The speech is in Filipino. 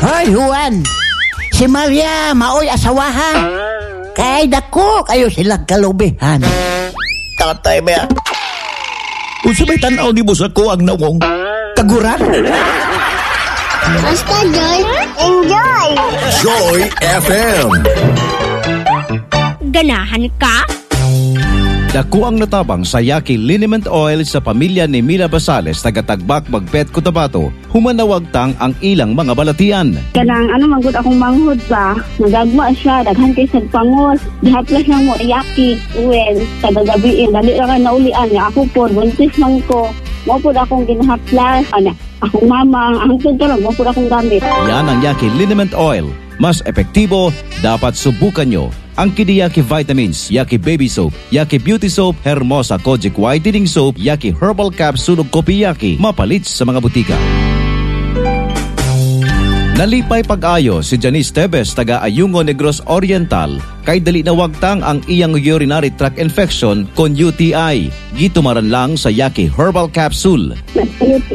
Hoy, Juan! Si Maria, maoy asawaha. Kay dako kayo silang kalubihan. Tatay ba? Unsa may tanaw ni mo sa kuang nawong? Kaguran? Basta Joy, enjoy! Joy FM. Ganahan ka? Dako ang natabang sa Yaki Liniment Oil sa pamilya ni Mila Basales taga-Tagbak, Magpet, Cotabato. Humanawagtang ang ilang mga balatian. Kanang manggod akong manghod ba? Nagagma siya, daghan kay sa pangos. Dihaplas lang mo, Yaki, well, tagagabiin. Dali lang ka naulian niya. Ako po, buntis man ko. Mo po akong ginahaplas. Akong mama, ang karon mo po akong gamit. Yan ang Yaki Liniment Oil. Mas epektibo, dapat subukan nyo. Ang Kidiyaki Vitamins, Yaki Baby Soap, Yaki Beauty Soap, Hermosa Kojic Whitening Soap, Yaki Herbal Capsule ug Kopi Yaki, mapalit sa mga butika. Nalipay pag-ayo si Janice Tebes taga Ayungo Negros Oriental kay dali na wagtang ang iyang urinary tract infection kon UTI. Gitumaran lang sa Yaki Herbal Capsule.